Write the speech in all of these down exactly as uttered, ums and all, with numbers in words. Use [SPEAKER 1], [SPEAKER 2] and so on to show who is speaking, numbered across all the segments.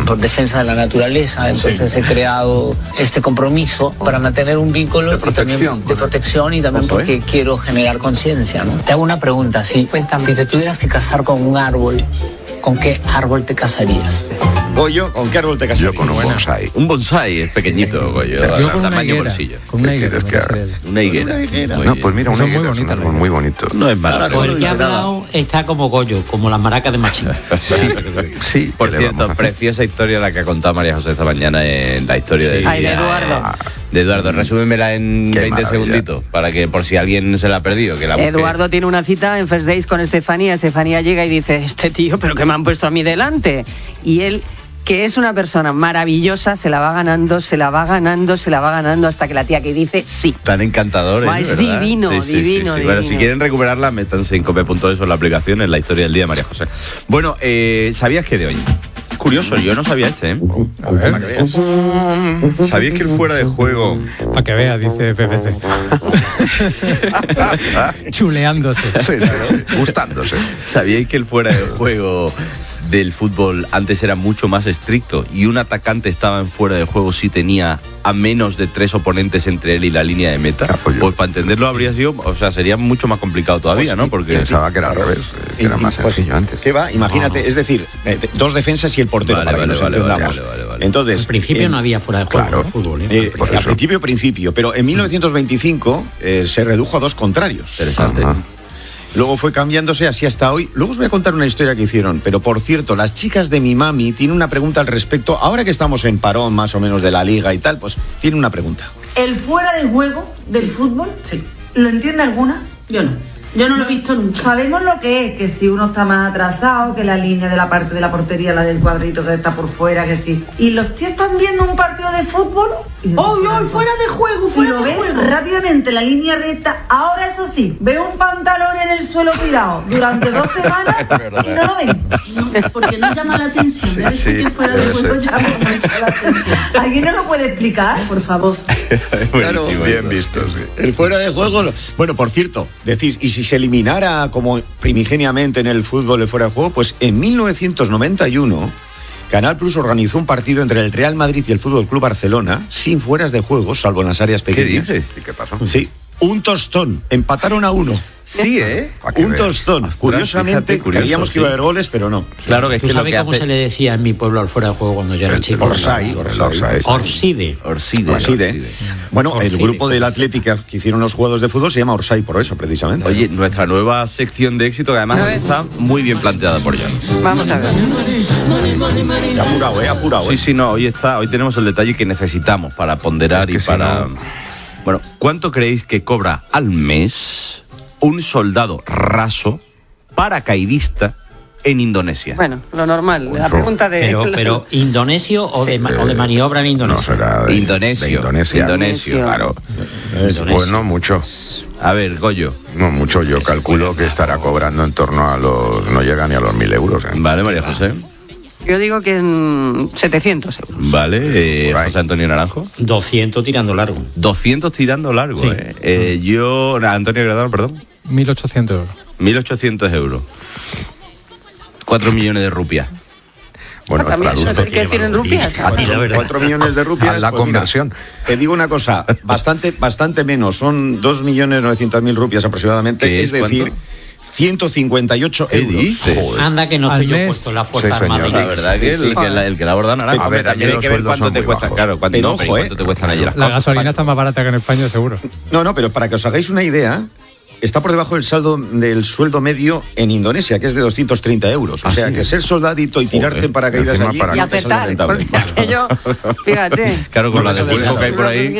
[SPEAKER 1] por defensa de la naturaleza, entonces sí. he creado este compromiso para mantener un vínculo de protección, y también, de protección y también Ojo, porque ¿eh? quiero generar conciencia, ¿no? Te hago una pregunta, ¿sí? Si te tuvieras que casar con un árbol, ¿con qué árbol te casarías?
[SPEAKER 2] Goyo, ¿con qué árbol te casarías?
[SPEAKER 3] Yo con un bonsái.
[SPEAKER 4] Un bonsái es pequeñito, Goyo.
[SPEAKER 5] Yo con
[SPEAKER 4] tamaño
[SPEAKER 5] una
[SPEAKER 4] bolsillo.
[SPEAKER 5] Con una higuera.
[SPEAKER 3] Que
[SPEAKER 4] una higuera. Una higuera.
[SPEAKER 3] No, pues mira, una
[SPEAKER 5] Son
[SPEAKER 3] higuera
[SPEAKER 5] muy bonitas,
[SPEAKER 3] es un árbol muy bonito.
[SPEAKER 4] No es malo.
[SPEAKER 6] Por el que ha hablado está como Goyo, como las maracas de Machín.
[SPEAKER 3] Sí, sí.
[SPEAKER 4] Por cierto, preciosa historia la que ha contado María José esta mañana en la historia
[SPEAKER 7] sí.
[SPEAKER 4] de,
[SPEAKER 7] Ay, de Eduardo.
[SPEAKER 4] De Eduardo, resúmemela en Qué veinte maravilla. segunditos, para que por si alguien se la ha perdido, que la busque.
[SPEAKER 7] Eduardo tiene una cita en First Days con Estefanía. Estefanía llega y dice, este tío, pero que me han puesto a mí delante. Y él, que es una persona maravillosa, se la va ganando, se la va ganando, se la va ganando hasta que la tía que dice sí.
[SPEAKER 4] Tan encantador, ¿eh?
[SPEAKER 7] Es divino, sí, sí, divino, sí, sí. divino.
[SPEAKER 4] Bueno, si quieren recuperarla, métanse en cope punto es o en la aplicación, en la historia del día, María José. Bueno, eh, ¿sabías que de hoy? Curioso, yo no sabía este, ¿eh?
[SPEAKER 5] A ver.
[SPEAKER 4] ¿Sabías que el fuera de juego?
[SPEAKER 5] Para que veas, dice P P C. Chuleándose.
[SPEAKER 3] Sí, sí, sí, gustándose.
[SPEAKER 4] ¿Sabíais que el fuera de juego del fútbol antes era mucho más estricto y un atacante estaba en fuera de juego si tenía a menos de tres oponentes entre él y la línea de meta?
[SPEAKER 3] Ah, pues,
[SPEAKER 4] pues para entenderlo habría sido, o sea, sería mucho más complicado todavía, ¿no? Porque
[SPEAKER 3] pensaba que era al revés, que era más sencillo pues, antes.
[SPEAKER 2] ¿Qué va? Imagínate, no. es decir, eh, dos defensas y el portero,
[SPEAKER 4] vale,
[SPEAKER 2] para
[SPEAKER 4] vale,
[SPEAKER 2] que nos
[SPEAKER 4] vale,
[SPEAKER 2] entendamos.
[SPEAKER 4] Vale, vale, vale.
[SPEAKER 2] Entonces,
[SPEAKER 6] al principio
[SPEAKER 2] eh,
[SPEAKER 6] no había fuera de juego
[SPEAKER 2] claro,
[SPEAKER 6] de fútbol. ¿eh?
[SPEAKER 2] Eh, al principio, principio, pero en mil novecientos veinticinco eh, se redujo a dos contrarios.
[SPEAKER 4] Interesante.
[SPEAKER 2] Ajá. Luego fue cambiándose así hasta hoy. Luego os voy a contar una historia que hicieron. Pero por cierto, las chicas de mi mami tienen una pregunta al respecto. Ahora que estamos en parón más o menos de la liga y tal, pues tienen una pregunta.
[SPEAKER 8] ¿El fuera de juego del fútbol? Sí. ¿Lo entiende alguna? Yo no. Yo no lo he visto nunca. Sabemos lo que es, que si uno está más atrasado, que la línea de la parte de la portería, la del cuadrito que está por fuera, que sí. ¿Y los tíos están viendo un partido de fútbol? ¡Oh, no! ¡Fuera de juego! ¡Fuera de juego! Y lo ven rápidamente, la línea recta. Ahora, eso sí, veo un pantalón en el suelo tirado durante dos semanas y no lo ven. No, porque no llama la atención. Debe ser que fuera de juego llama mucho la atención. ¿Alguien nos lo puede explicar? Por favor.
[SPEAKER 2] Claro,
[SPEAKER 3] bien visto, sí.
[SPEAKER 2] El fuera de juego... Bueno, por cierto, decís, ¿y si se eliminara como primigeniamente en el fútbol el fuera de juego? Pues en mil novecientos noventa y uno Canal Plus organizó un partido entre el Real Madrid y el Fútbol Club Barcelona sin fueras de juego, salvo en las áreas pequeñas.
[SPEAKER 4] ¿Qué dices?
[SPEAKER 3] ¿Y qué pasó?
[SPEAKER 2] Sí, un tostón, empataron a uno.
[SPEAKER 4] Sí, ¿eh?
[SPEAKER 2] Un veas. tostón. Ostras, Curiosamente, fíjate, curioso, creíamos que sí. iba a haber goles, pero no.
[SPEAKER 4] Claro que es
[SPEAKER 6] ¿Tú
[SPEAKER 4] que
[SPEAKER 6] sabes
[SPEAKER 4] lo que
[SPEAKER 6] cómo
[SPEAKER 4] hace...
[SPEAKER 6] se le decía en mi pueblo al fuera de juego cuando yo era
[SPEAKER 2] el,
[SPEAKER 6] chico?
[SPEAKER 2] Orsay, Orsay.
[SPEAKER 6] Orside.
[SPEAKER 4] Orside.
[SPEAKER 2] Orside. Bueno,
[SPEAKER 6] Orside.
[SPEAKER 2] el grupo del Atlético que hicieron los juegos de fútbol se llama Orsay por eso, precisamente.
[SPEAKER 4] Oye, nuestra nueva sección de éxito, que además está muy bien planteada por Jan.
[SPEAKER 7] Vamos a ver.
[SPEAKER 2] Apurado, eh, apurado.
[SPEAKER 4] Sí,
[SPEAKER 2] eh.
[SPEAKER 4] sí, no, hoy está, hoy tenemos el detalle que necesitamos para ponderar es que y para... Si no... Bueno, ¿cuánto creéis que cobra al mes un soldado raso paracaidista en Indonesia?
[SPEAKER 7] Bueno, lo normal, la pregunta de...
[SPEAKER 6] Pero, pero ¿indonesio o, sí. de, o de maniobra en Indonesia?
[SPEAKER 3] No, será de,
[SPEAKER 4] Indonesio.
[SPEAKER 3] De Indonesia.
[SPEAKER 4] Indonesio, claro.
[SPEAKER 3] Indonesio. Bueno, mucho.
[SPEAKER 4] A ver, Goyo.
[SPEAKER 3] No, mucho, yo calculo que estará cobrando en torno a los... No llega ni a los mil euros. ¿eh?
[SPEAKER 4] Vale, María José.
[SPEAKER 7] Yo digo que en setecientos euros.
[SPEAKER 4] Vale, eh, José Antonio Naranjo.
[SPEAKER 6] doscientos tirando largo.
[SPEAKER 4] doscientos tirando largo,
[SPEAKER 6] sí.
[SPEAKER 4] eh. eh yo, Antonio Gradano, perdón.
[SPEAKER 5] mil ochocientos euros.
[SPEAKER 4] mil ochocientos euros. cuatro millones de rupias.
[SPEAKER 7] Bueno, también eso hay que decir en rupias.
[SPEAKER 2] cuatro millones de rupias.
[SPEAKER 3] A la
[SPEAKER 2] pues
[SPEAKER 3] conversión.
[SPEAKER 2] Mira, te digo una cosa, bastante, bastante menos, son dos millones novecientos mil rupias aproximadamente, es, es decir, ciento cincuenta y ocho euros.
[SPEAKER 6] Joder. Anda que no estoy yo puesto en la Fuerza
[SPEAKER 3] sí,
[SPEAKER 6] Armada.
[SPEAKER 4] La verdad sí, que, sí. El, que la, el que la borda naranja.
[SPEAKER 3] A ver,
[SPEAKER 4] también hay que ver cuánto te cuesta. Claro, cuánto,
[SPEAKER 2] pero,
[SPEAKER 4] no,
[SPEAKER 2] ojo,
[SPEAKER 4] pero
[SPEAKER 2] eh.
[SPEAKER 4] cuánto te cuestan allí las
[SPEAKER 5] La
[SPEAKER 4] cosas.
[SPEAKER 5] gasolina está más barata que en España, seguro.
[SPEAKER 2] No, no, pero para que os hagáis una idea, está por debajo del saldo del sueldo medio en Indonesia, que es de doscientos treinta euros. O
[SPEAKER 4] ¿Ah,
[SPEAKER 2] sea,
[SPEAKER 4] sí?
[SPEAKER 2] que ser soldadito y tirarte en paracaídas allí
[SPEAKER 3] para
[SPEAKER 7] y aceptar, porque aquello, fíjate.
[SPEAKER 4] Claro, con la de pulpo que hay por ahí.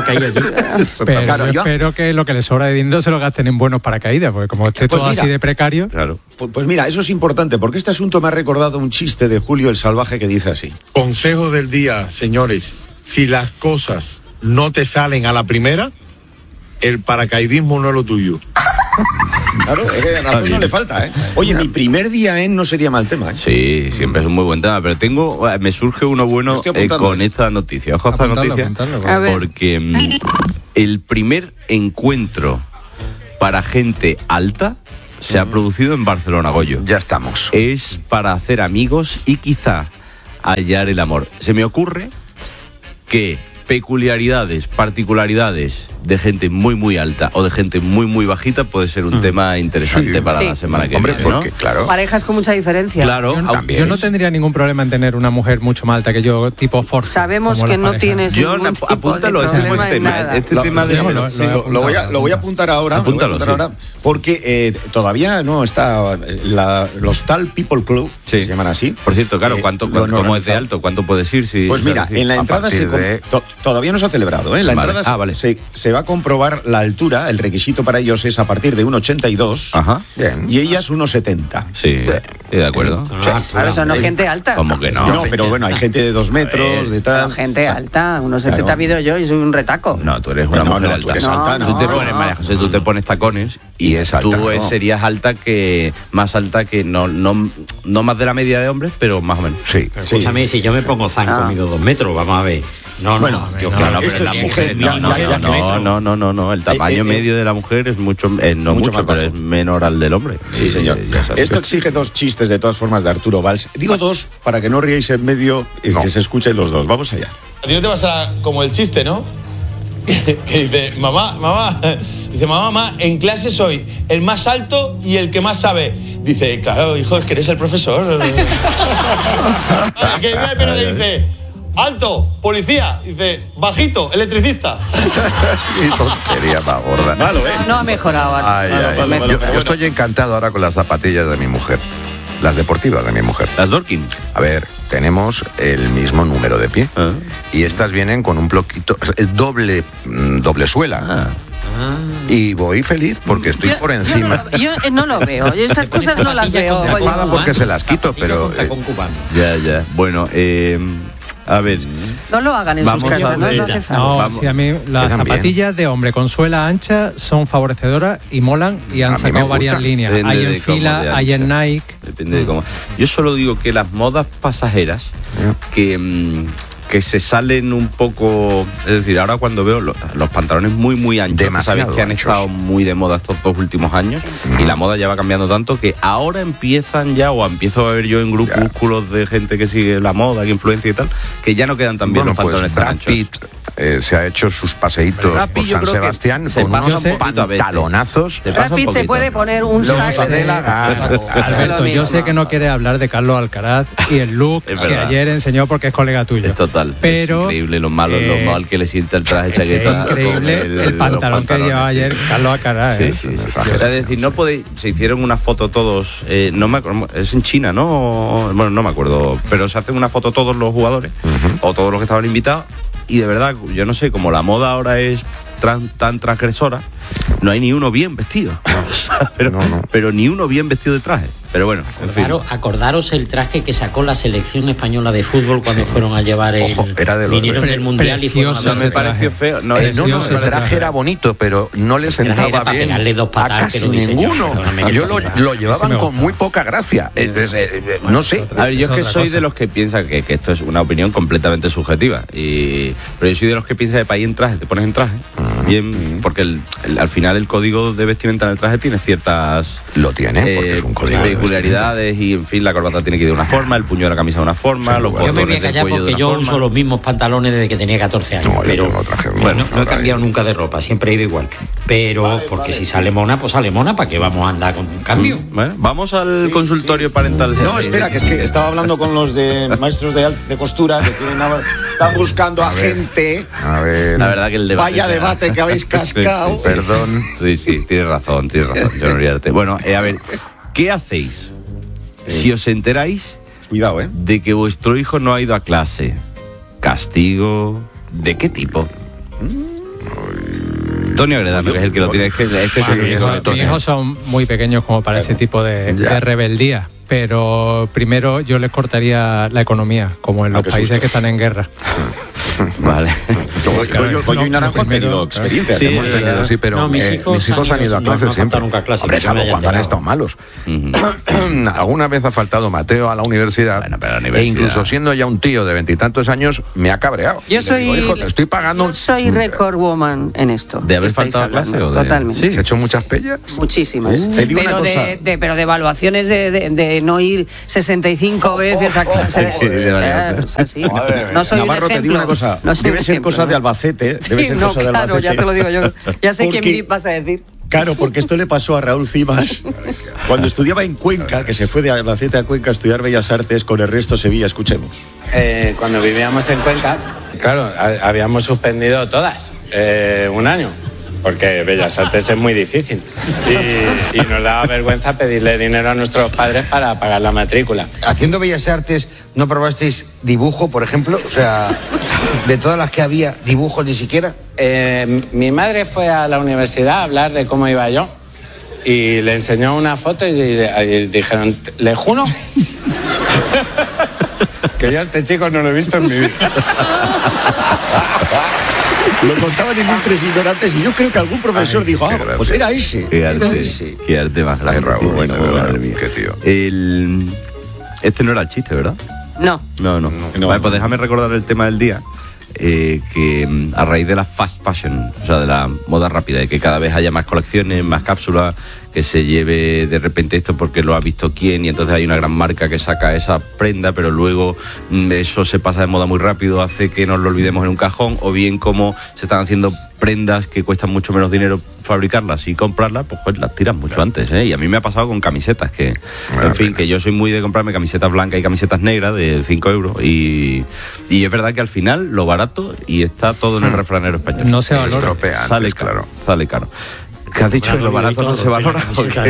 [SPEAKER 5] Pero
[SPEAKER 2] claro,
[SPEAKER 5] yo
[SPEAKER 2] yo
[SPEAKER 5] espero que lo que les sobra de dinero se lo gasten en buenos paracaídas, porque como esté
[SPEAKER 2] pues
[SPEAKER 5] todo
[SPEAKER 2] mira,
[SPEAKER 5] así de precario...
[SPEAKER 4] Claro.
[SPEAKER 2] Pues, pues mira, eso es importante, porque este asunto me ha recordado un chiste de Julio el Salvaje que dice así.
[SPEAKER 9] Consejo del día, señores. Si las cosas no te salen a la primera, el paracaidismo no es lo tuyo.
[SPEAKER 2] Claro, es que razón no le falta, ¿eh? Oye, mi primer día en no sería mal tema, ¿eh?
[SPEAKER 4] Sí, siempre es un muy buen tema, pero tengo, me surge uno bueno eh, con esta noticia. Ojo a esta noticia,
[SPEAKER 5] apuntarlo,
[SPEAKER 4] porque mm, el primer encuentro para gente alta se ha producido en Barcelona, Goyo.
[SPEAKER 3] Ya estamos.
[SPEAKER 4] Es para hacer amigos y quizá hallar el amor. Se me ocurre que peculiaridades, particularidades de gente muy muy alta o de gente muy muy bajita puede ser un mm. tema interesante sí. para sí. la semana que Hombre, viene, porque,
[SPEAKER 7] ¿no?
[SPEAKER 4] Claro.
[SPEAKER 7] Parejas con mucha diferencia.
[SPEAKER 4] Claro,
[SPEAKER 5] yo, no, yo no tendría ningún problema en tener una mujer mucho más alta que yo, tipo Force.
[SPEAKER 7] Sabemos que no tienes
[SPEAKER 4] yo
[SPEAKER 7] ningún
[SPEAKER 4] ap- apúntalo, este es buen tema.
[SPEAKER 7] Nada.
[SPEAKER 4] Este
[SPEAKER 2] lo,
[SPEAKER 4] tema de
[SPEAKER 2] lo, lo, sí, lo, lo, voy a, lo voy a apuntar ahora,
[SPEAKER 4] Apúntalo,
[SPEAKER 2] voy a apuntar
[SPEAKER 4] sí.
[SPEAKER 2] ahora porque eh, todavía no está la, los tal People Club,
[SPEAKER 4] sí.
[SPEAKER 2] se llaman así.
[SPEAKER 4] Por cierto, claro,
[SPEAKER 2] eh,
[SPEAKER 4] ¿cuánto, cuánto cómo es de alto? ¿Cuánto puedes ir? Si,
[SPEAKER 2] pues mira, en la entrada se de... to, todavía no se ha celebrado, ¿eh? La
[SPEAKER 4] vale.
[SPEAKER 2] entrada
[SPEAKER 4] ah, vale.
[SPEAKER 2] se, se va a comprobar la altura, el requisito para ellos es a partir de uno ochenta y dos
[SPEAKER 4] Ajá.
[SPEAKER 2] y ellas uno setenta.
[SPEAKER 4] Sí, estoy de acuerdo.
[SPEAKER 7] Claro, eso no es gente alta.
[SPEAKER 4] ¿Cómo que no?
[SPEAKER 2] No, pero bueno, hay gente de dos metros, de tal.
[SPEAKER 7] Pero gente alta, uno setenta claro. Mido yo y soy un retaco.
[SPEAKER 4] No, tú eres una
[SPEAKER 2] no,
[SPEAKER 4] mujer
[SPEAKER 2] no,
[SPEAKER 4] alta.
[SPEAKER 2] Tú eres alta, no.
[SPEAKER 4] Tú te pones, María José, tú te pones tacones y,
[SPEAKER 2] y es alta,
[SPEAKER 4] tú
[SPEAKER 2] no.
[SPEAKER 4] serías alta que más alta que no, no, no más de la media de hombres, pero más o menos.
[SPEAKER 2] Sí.
[SPEAKER 6] Pero escúchame,
[SPEAKER 2] sí.
[SPEAKER 6] si yo me pongo zanco, ah. mido dos metros, vamos a ver. No,
[SPEAKER 2] bueno,
[SPEAKER 6] no, yo
[SPEAKER 2] no,
[SPEAKER 6] claro,
[SPEAKER 2] no,
[SPEAKER 6] pero
[SPEAKER 2] esto
[SPEAKER 6] la
[SPEAKER 2] exige,
[SPEAKER 6] mujer
[SPEAKER 2] ya,
[SPEAKER 6] mínimo
[SPEAKER 2] ya, ya,
[SPEAKER 4] no, no, no, no, no, el tamaño eh, eh, medio de la mujer es mucho, eh, no mucho, mucho pero es menor al del hombre.
[SPEAKER 2] Sí, sí señor. Eh, esto exige dos chistes de todas formas de Arturo Valls. Digo dos para que no riáis en medio y no. que se escuchen los dos. Vamos allá.
[SPEAKER 10] A ti no te pasará como el chiste, ¿no? Que dice, mamá, mamá, dice, mamá, mamá, en clase soy el más alto y el que más sabe. Dice, claro, hijo, es que eres el profesor. Que pero le dice, alto, policía. Dice, bajito, electricista.
[SPEAKER 3] Qué tontería más gorda.
[SPEAKER 2] Malo, ¿eh?
[SPEAKER 7] No ha mejorado.
[SPEAKER 3] Ay, ay, ay. Malo, yo, yo estoy encantado ahora con las zapatillas de mi mujer. Las deportivas de mi mujer.
[SPEAKER 4] Las Dorkin.
[SPEAKER 3] A ver, tenemos el mismo número de pie. ¿Ah? Y estas vienen con un bloquito, es doble, doble suela. Ah. Ah. Y voy feliz porque estoy
[SPEAKER 7] yo,
[SPEAKER 3] por encima.
[SPEAKER 7] Yo, yo eh, no lo veo. Yo estas cosas no las veo.
[SPEAKER 3] Se enfada porque se las quito, pero.
[SPEAKER 6] Eh,
[SPEAKER 4] ya, ya. Bueno, eh. A ver,
[SPEAKER 7] no lo hagan en
[SPEAKER 4] vamos
[SPEAKER 7] sus casas, ¿no? No, hace falta.
[SPEAKER 5] no
[SPEAKER 4] vamos.
[SPEAKER 5] Sí, a mí las zapatillas de hombre con suela ancha son favorecedoras y molan y han sacado varias líneas. Depende hay en Fila, de hay en Nike.
[SPEAKER 4] Depende de cómo. Yo solo digo que las modas pasajeras que mmm, que se salen un poco, es decir, ahora cuando veo los, los pantalones muy muy anchos, sabes que han anchos. estado muy de moda estos dos últimos años mm. y la moda ya va cambiando tanto que ahora empiezan ya, o empiezo a ver yo en grupúsculos de gente que sigue la moda, que influencia y tal, que ya no quedan tan bien bueno, los pantalones pues, tan anchos.
[SPEAKER 3] Pitt, eh, se ha hecho sus paseitos Brad por San Sebastián con unos pantalonazos.
[SPEAKER 7] Brad Pitt se puede poner un saco
[SPEAKER 5] de la Alberto, yo sé que no quiere hablar de Carlos Alcaraz y el look que ayer enseñó porque es colega tuyo.
[SPEAKER 4] Es total,
[SPEAKER 5] pero,
[SPEAKER 4] es increíble lo malo, eh, lo mal que le sienta el traje chaqueta.
[SPEAKER 5] Es increíble el, el pantalón que llevaba ayer Carlos Alcaraz.
[SPEAKER 4] Sí,
[SPEAKER 5] ¿eh?
[SPEAKER 4] sí, sí, sí. Es decir, no podéis, se hicieron una foto todos, eh, no me acuerdo, es en China, ¿no? Bueno, no me acuerdo, pero se hacen una foto todos los jugadores uh-huh. o todos los que estaban invitados. Y de verdad, yo no sé, como la moda ahora es tan, tan transgresora, no hay ni uno bien vestido. O sea, pero, no, no. pero ni uno bien vestido de traje. Pero bueno, en
[SPEAKER 6] Acordaro,
[SPEAKER 4] fin.
[SPEAKER 6] Acordaros el traje que sacó la selección española de fútbol cuando sí. fueron a llevar el Ojo,
[SPEAKER 3] era de
[SPEAKER 6] vinieron del mundial y fueron a
[SPEAKER 4] no me pareció feo. No,
[SPEAKER 3] eh, no, no, el traje era bonito, pero no le sentaba
[SPEAKER 6] era para
[SPEAKER 3] bien
[SPEAKER 6] pegarle dos patadas,
[SPEAKER 3] a casi
[SPEAKER 6] que lo
[SPEAKER 3] ninguno. Yo lo, lo llevaban con muy poca gracia. Eh, eh, no sé.
[SPEAKER 4] A ver, yo es que soy de los que piensan que, que esto es una opinión completamente subjetiva. Y, pero yo soy de los que piensan que para ir en traje, te pones en traje. Uh-huh. Bien, porque el, el, al final el código de vestimenta en el traje tiene ciertas
[SPEAKER 3] lo tiene porque eh, es un código
[SPEAKER 4] peculiaridades y en fin la corbata tiene que ir de una forma, el puño de la camisa de una forma, sí, los
[SPEAKER 6] yo me voy a callar porque yo forma. uso los mismos pantalones desde que tenía catorce años, no, pero traje, bueno, no, no he cambiado nunca de ropa, siempre he ido igual, pero vale, porque vale. si sale mona, pues sale mona, ¿para qué vamos a andar con un cambio?
[SPEAKER 4] Mm, bueno, vamos al sí, consultorio
[SPEAKER 2] sí.
[SPEAKER 4] parental.
[SPEAKER 2] No, espera, que es que estaba hablando con los de maestros de, de costura que tienen a, están buscando a, a ver, gente.
[SPEAKER 3] A ver,
[SPEAKER 4] la verdad que el debate
[SPEAKER 2] vaya sea... debate que habéis cascado.
[SPEAKER 4] Sí, sí, perdón. Sí, sí, tienes razón, tienes razón, yo no riarte. Bueno, eh, a ver, ¿qué hacéis si os enteráis
[SPEAKER 2] Cuidado, ¿eh?
[SPEAKER 4] de que vuestro hijo no ha ido a clase? ¿Castigo? ¿De qué tipo? Antonio Gredano, que es el que lo tiene. Es que, es que
[SPEAKER 5] bueno, mi hijo, mis hijos son muy pequeños como para ese tipo de, de rebeldía. Pero primero yo les cortaría la economía, como en los países que están en guerra.
[SPEAKER 4] Vale.
[SPEAKER 2] Yo, yo, yo y Naranjo han tenido experiencias.
[SPEAKER 3] Sí, hemos tenido, sí, pero no, mis, eh, hijos mis hijos han ido a clase no, no siempre. Nunca a clase, Hombre, salvo cuando han estado malos. Uh-huh. Alguna vez ha faltado Mateo a la universidad, bueno, pero la universidad. E incluso siendo ya un tío de veintitantos años, me ha cabreado.
[SPEAKER 7] Yo soy,
[SPEAKER 3] digo, hijo, te estoy pagando.
[SPEAKER 7] Yo soy record woman en esto.
[SPEAKER 4] ¿De haber faltado a clase o de...?
[SPEAKER 7] Totalmente.
[SPEAKER 3] ¿Sí? ¿Se ha hecho muchas pellas?
[SPEAKER 7] Muchísimas.
[SPEAKER 3] Uh,
[SPEAKER 7] pero, de, de, pero de evaluaciones de, de, de no ir sesenta y cinco veces a clase.
[SPEAKER 2] No soy Navarro, te digo una cosa. No debe ser cosa de Albacete. Debe
[SPEAKER 7] sí,
[SPEAKER 2] ser
[SPEAKER 7] no,
[SPEAKER 2] cosa de
[SPEAKER 7] claro,
[SPEAKER 2] Albacete.
[SPEAKER 7] ya te lo digo yo. Ya sé
[SPEAKER 2] Porque,
[SPEAKER 7] quién vas a decir.
[SPEAKER 2] Claro, porque esto le pasó a Raúl Cimas cuando estudiaba en Cuenca, que se fue de Albacete a Cuenca a estudiar Bellas Artes con Ernesto Sevilla. Escuchemos.
[SPEAKER 11] Eh, cuando vivíamos en Cuenca, claro, habíamos suspendido todas eh, un año. Porque Bellas Artes es muy difícil y, y nos daba vergüenza pedirle dinero a nuestros padres para pagar la matrícula.
[SPEAKER 12] Haciendo Bellas Artes, ¿no probasteis dibujo, por ejemplo? O sea, de todas las que había, dibujo ni siquiera.
[SPEAKER 11] Eh, mi madre fue a la universidad a hablar de cómo iba yo y le enseñó una foto y, y dijeron, ¿le juro? Que yo a este chico no lo he visto en mi vida.
[SPEAKER 2] Lo contaban ilustres ignorantes y yo creo que algún profesor Ay, dijo, ah, gracia. pues era ese.
[SPEAKER 4] Qué arte,
[SPEAKER 2] era ese.
[SPEAKER 4] Qué arte más grande.
[SPEAKER 3] Raúl, bueno,
[SPEAKER 4] madre mía.
[SPEAKER 3] Qué tío.
[SPEAKER 4] El... Este no era el chiste, ¿verdad?
[SPEAKER 7] No.
[SPEAKER 4] No, no. no, no vale, pues déjame recordar el tema del día. Eh, que a raíz de la fast fashion, o sea, de la moda rápida, de que cada vez haya más colecciones, más cápsulas, que se lleve de repente esto porque lo ha visto quién y entonces hay una gran marca que saca esa prenda, pero luego eso se pasa de moda muy rápido, hace que nos lo olvidemos en un cajón, o bien como se están haciendo prendas que cuestan mucho menos dinero fabricarlas y comprarlas, pues, pues las tiran mucho antes, ¿eh? Y a mí me ha pasado con camisetas, que en fin, que yo soy muy de comprarme camisetas blancas y camisetas negras de cinco euros y, y es verdad que al final lo barato y está todo en el refranero español.
[SPEAKER 5] No se valora.
[SPEAKER 4] Sale caro, sale caro. ¿Qué has dicho? Que lo barato no se valora.